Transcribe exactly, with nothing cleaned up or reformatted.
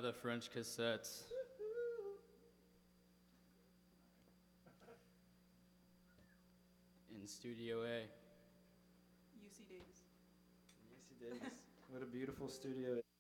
the French cassettes. In Studio A. U C Davis. U C Davis. What a beautiful studio.